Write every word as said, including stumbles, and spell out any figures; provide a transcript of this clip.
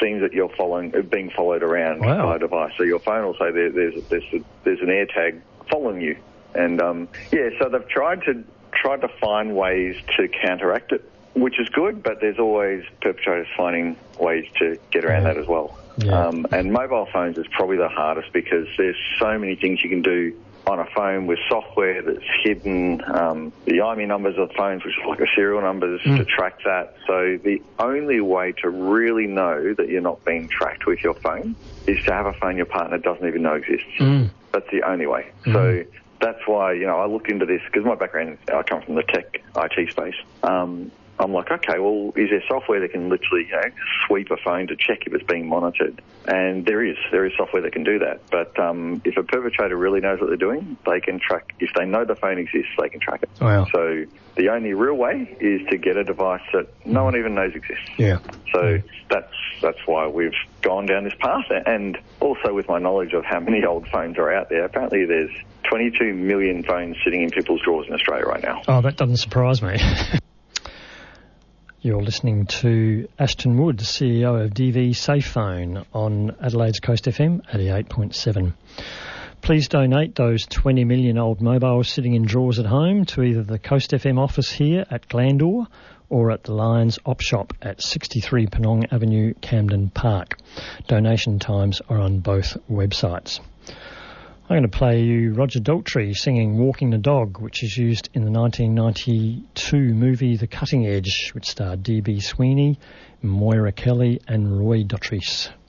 seems that you're following, being followed around Wow. by a device. So your phone will say there, there's there's a, there's an AirTag following you, and um, yeah. So they've tried to tried to find ways to counteract it, which is good. But there's always perpetrators finding ways to get around Yeah. that as well. Yeah. Um, and mobile phones is probably the hardest because there's so many things you can do on a phone with software that's hidden, um, the I M E I numbers of phones, which is like the serial numbers, mm. to track that. So the only way to really know that you're not being tracked with your phone is to have a phone your partner doesn't even know exists. Mm. That's the only way. Mm. So that's why, you know, I looked into this because my background, I come from the tech I T space. Um, I'm like, okay, well, is there software that can literally, you know, sweep a phone to check if it's being monitored? And there is. There is software that can do that. But um, if a perpetrator really knows what they're doing, they can track. If they know the phone exists, they can track it. Wow. So the only real way is to get a device that no one even knows exists. Yeah. So that's that's why we've gone down this path. And also with my knowledge of how many old phones are out there, apparently there's twenty-two million phones sitting in people's drawers in Australia right now. Oh, that doesn't surprise me. You're listening to Ashton Wood, C E O of D V SafePhone on Adelaide's Coast F M, eighty-eight point seven. Please donate those twenty million old mobiles sitting in drawers at home to either the Coast F M office here at Glandore or at the Lions Op Shop at sixty-three Penong Avenue, Camden Park. Donation times are on both websites. I'm going to play you Roger Daltrey singing Walking the Dog, which is used in the nineteen ninety-two movie The Cutting Edge, which starred D B Sweeney, Moira Kelly and Roy Dotrice.